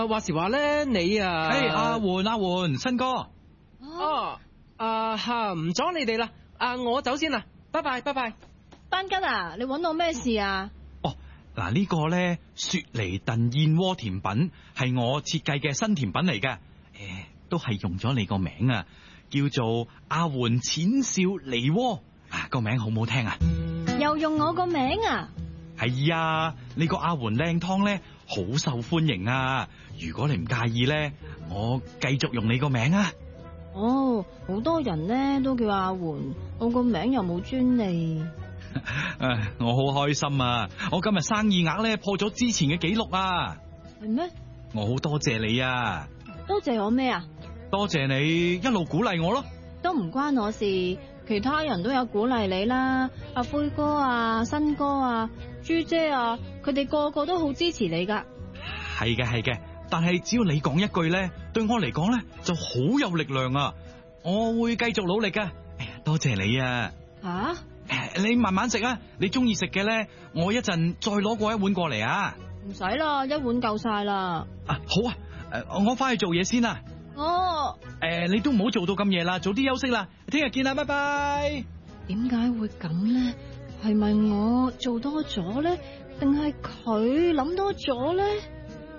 話時話咧，你啊， 阿媛，新哥。 唔阻你哋啦，我走先啦，拜拜。 班吉啊，你搵我咩事啊？ 嗱，呢個咧雪梨燉燕窩甜品係我設計嘅新甜品嚟嘅，都係用咗你個名啊，叫做阿媛淺笑梨窩，個名好唔好聽啊？ 又用我個名啊？ 係啊，你個阿媛靚湯咧好受歡迎啊！如果你唔介意咧，我繼續用你個名啊。 好多人咧都叫阿媛，我個名又冇專利。 我好開心啊！我今日生意額咧破咗之前嘅紀錄啊！ 係咩？ 我好多謝你啊！ 多謝我咩啊？ 多謝你一路鼓勵我咯。 都唔關我事，其他人都有鼓勵你啦。阿灰哥啊，新哥啊，朱姐啊，佢哋個個都好支持你噶。 係嘅，但係只要你講一句咧，對我嚟講咧就好有力量啊！我會繼續努力噶。多謝你啊！你慢慢食啊！你中意食嘅咧，我一陣再攞過一碗過嚟啊！ 唔使啦，一碗夠晒啦。 好啊，我翻去做嘢先啦。你都唔好做到咁夜啦，早啲休息啦，聽日見啦，拜拜。 點解會咁咧？係咪我做多咗咧？定係佢諗多咗咧？